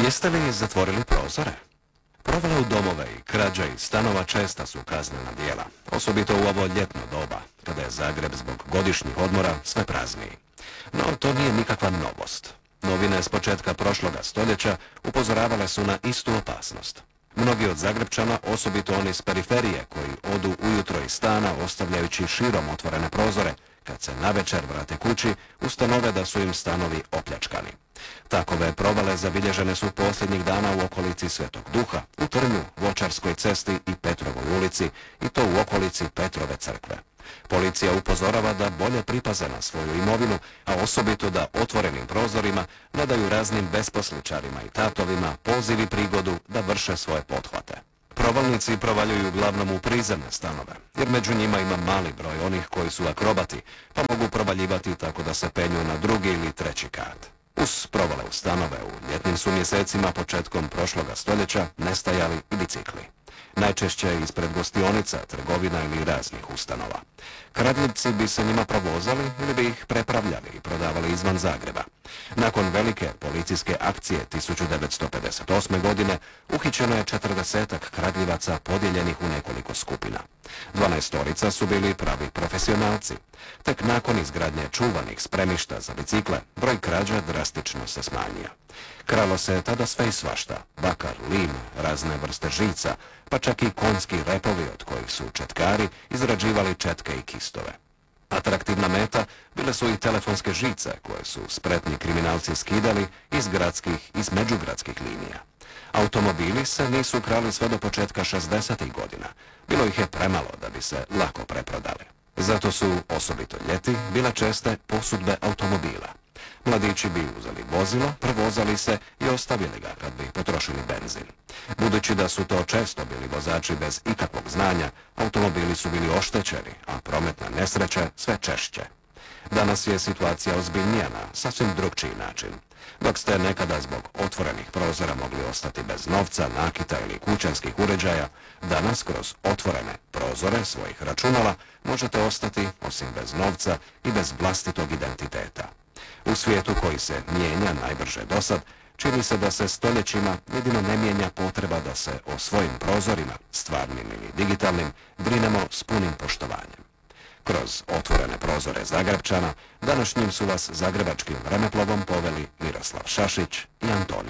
Jeste li zatvorili prozore? Provale u domove i krađe iz stanova česta su kaznena djela, osobito u ovo ljetno doba, kada je Zagreb zbog godišnjih odmora sve prazniji. No, to nije nikakva novost. Novine s početka prošloga stoljeća upozoravale su na istu opasnost. Mnogi od Zagrebčana, osobito oni s periferije koji odu ujutro iz stana ostavljajući širom otvorene prozore, kad se navečer vrate kući, ustanove da su im stanovi opljačkani. Takove provale zabilježene su posljednjih dana u okolici Svetog Duha, u Trnju, Voćarskoj cesti i Petrovoj ulici, i to u okolici Petrove crkve. Policija upozorava da bolje pripaze na svoju imovinu, a osobito da otvorenim prozorima ne daju raznim besposličarima i tatovima poziv i prigodu da vrše svoje pothvate. Provalnici provaljuju uglavnom u prizemne stanove, jer među njima ima mali broj onih koji su akrobati, pa mogu provaljivati tako da se penju na drugi ili treći kat. Uz provale u stanove u ljetnim su mjesecima početkom prošloga stoljeća nestajali i bicikli. Najčešće ispred gostionica, trgovina ili raznih ustanova. Kradljivci bi se njima provozali ili bi ih prepravljali i prodavali izvan Zagreba. Nakon velike policijske akcije 1958. godine uhićeno je 40-ak kradljivaca podijeljenih u nekoliko skupina. 12 su bili pravi profesionalci. Tek nakon izgradnje čuvanih spremišta za bicikle, broj krađa drastično se smanjio. Kralo se tada sve i svašta, bakar, lim, razne vrste žica, pa čak i konjski repovi od kojih su četkari izrađivali četke i kistove. Atraktivna meta bile su i telefonske žice koje su spretni kriminalci skidali iz gradskih i iz međugradskih linija. Automobili se nisu krali sve do početka 60. godina. Bilo ih je premalo da bi se lako preprodali. Zato su, osobito ljeti, bile česte posudbe automobila. Mladići bi uzeli vozilo, provozali se i ostavili ga kad bi potrošili benzin. Budući da su to često bili vozači bez ikakvog znanja, automobili su bili oštećeni, a prometna nesreće sve češće. Danas je situacija ozbiljnija na sasvim drukčiji način. Dok ste nekada zbog otvorenih prozora mogli ostati bez novca, nakita ili kućanskih uređaja, danas kroz otvorene prozore svojih računala možete ostati, osim bez novca, i bez vlastitog identiteta. U svijetu koji se mijenja najbrže dosad, čini se da se stoljećima jedino ne mijenja potreba da se o svojim prozorima, stvarnim ili digitalnim, brinemo s punim poštovanjem. Kroz otvorene prozore Zagrebčana, današnjim su vas zagrebačkim vremeplovom poveli Miroslav Šašić i Antonio